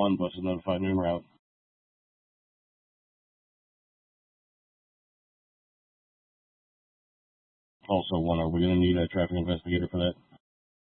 1 bus is notified en route. Also, 1, are we going to need a traffic investigator for that?